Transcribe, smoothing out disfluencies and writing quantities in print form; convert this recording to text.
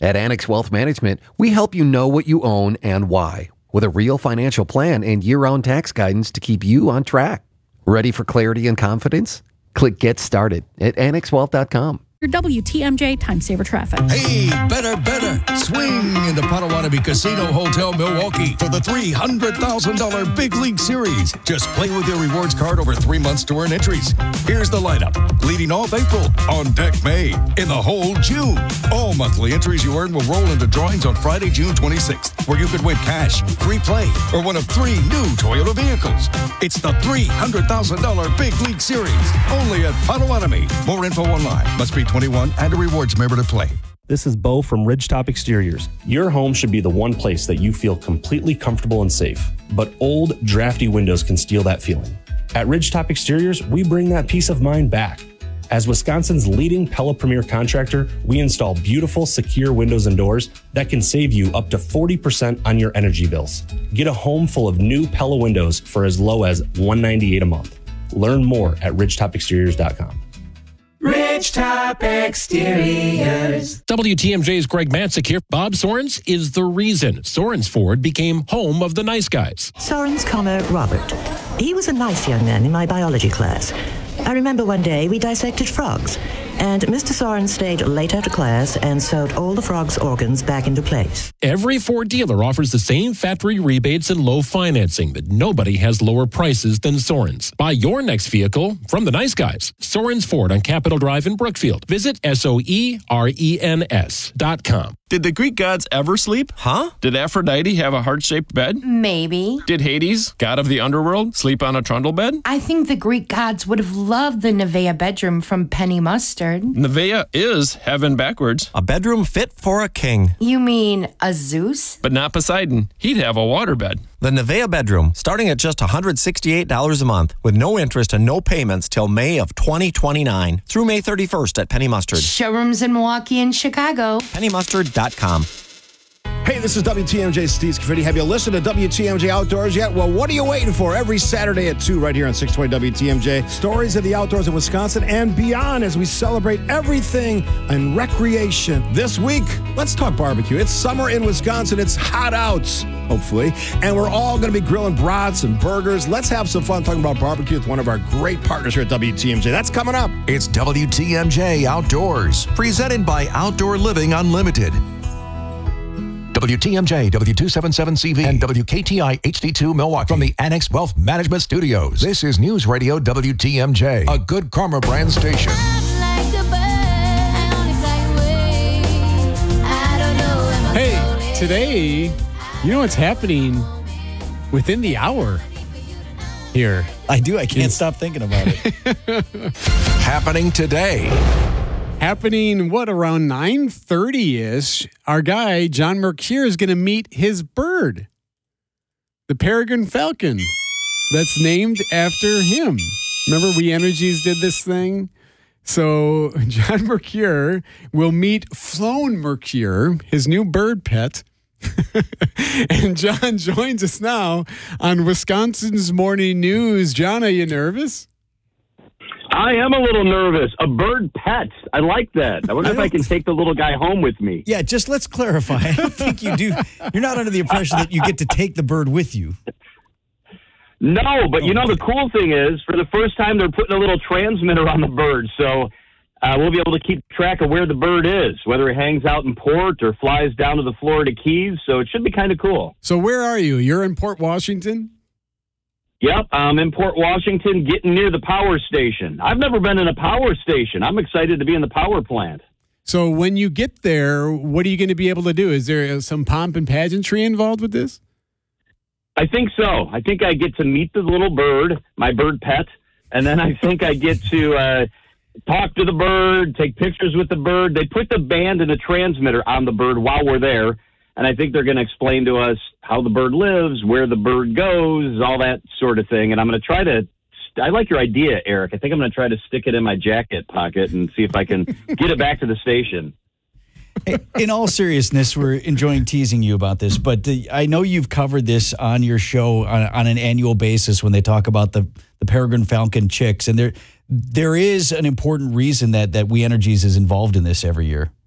At Annex Wealth Management, we help you know what you own and why, with a real financial plan and year-round tax guidance to keep you on track. Ready for clarity and confidence? Click Get Started at annexwealth.com. Your WTMJ Time Saver Traffic. Hey, better. Swing into Potawatomi Casino Hotel Milwaukee for the $300,000 Big League Series. Just play with your rewards card over 3 months to earn entries. Here's the lineup. Leading off April, on deck May, in the whole June. All monthly entries you earn will roll into drawings on Friday, June 26th, where you could win cash, free play, or one of 3 new Toyota vehicles. It's the $300,000 Big League Series, only at Potawatomi. More info online. Must be 21 and a rewards member to play. This is Bo from Ridgetop Exteriors. Your home should be the one place that you feel completely comfortable and safe, but old, drafty windows can steal that feeling. At Ridgetop Exteriors, we bring that peace of mind back. As Wisconsin's leading Pella Premier contractor, we install beautiful, secure windows and doors that can save you up to 40% on your energy bills. Get a home full of new Pella windows for as low as $198 a month. Learn more at ridgetopexteriors.com. Ridgetop Exteriors. WTMJ's Greg Matzik here. Bob Sorens is the reason Sorens Ford became home of the nice guys. Sorens, Robert. He was a nice young man in my biology class. I remember one day we dissected frogs, and Mr. Sorens stayed late after class and sewed all the frogs' organs back into place. Every Ford dealer offers the same factory rebates and low financing, but nobody has lower prices than Sorens. Buy your next vehicle from the nice guys. Sorens Ford on Capitol Drive in Brookfield. Visit SOERENS.com. Did the Greek gods ever sleep? Huh? Did Aphrodite have a heart-shaped bed? Maybe. Did Hades, god of the underworld, sleep on a trundle bed? I think the Greek gods would have loved the Nevea bedroom from Penny Mustard. Nevea is heaven backwards. A bedroom fit for a king. You mean a Zeus? But not Poseidon. He'd have a waterbed. The Nevea bedroom, starting at just $168 a month, with no interest and no payments till May of 2029 through May 31st at Penny Mustard. Showrooms in Milwaukee and Chicago. PennyMustard.com. Hey, this is WTMJ Steve Scaffidi. Have you listened to WTMJ Outdoors yet? Well, what are you waiting for? Every Saturday at 2 right here on 620 WTMJ. Stories of the outdoors in Wisconsin and beyond as we celebrate everything in recreation. This week, let's talk barbecue. It's summer in Wisconsin. It's hot out, hopefully. And we're all going to be grilling brats and burgers. Let's have some fun talking about barbecue with one of our great partners here at WTMJ. That's coming up. It's WTMJ Outdoors, presented by Outdoor Living Unlimited. WTMJ, W277CV, and WKTI HD2 Milwaukee. From the Annex Wealth Management Studios, this is News Radio WTMJ, a Good Karma brand station. Hey, today, you know what's happening within the hour here? I do. I can't stop thinking about it. Happening today. Happening, around 9:30-ish, our guy, John Mercure, is going to meet his bird, the peregrine falcon, that's named after him. Remember We Energies did this thing? So John Mercure will meet Flown Mercure, his new bird pet. And John joins us now on Wisconsin's Morning News. John, are you nervous? I am a little nervous. A bird pet. I like that. I wonder if I can take the little guy home with me. Yeah, just let's clarify. I don't think you do. You're not under the impression that you get to take the bird with you. No, but the cool thing is, for the first time, they're putting a little transmitter on the bird. So we'll be able to keep track of where the bird is, whether it hangs out in port or flies down to the Florida Keys. So it should be kind of cool. So where are you? You're in Port Washington? Yep, I'm in Port Washington, getting near the power station. I've never been in a power station. I'm excited to be in the power plant. So when you get there, what are you going to be able to do? Is there some pomp and pageantry involved with this? I think so. I think I get to meet the little bird, my bird pet, and then I think I get to talk to the bird, take pictures with the bird. They put the band and the transmitter on the bird while we're there. And I think they're going to explain to us how the bird lives, where the bird goes, all that sort of thing. And I'm going to try to I like your idea, Eric. I think I'm going to try to stick it in my jacket pocket and see if I can get it back to the station. Hey, in all seriousness, we're enjoying teasing you about this, but I know you've covered this on your show on an annual basis when they talk about the peregrine falcon chicks. And there is an important reason that We Energies is involved in this every year.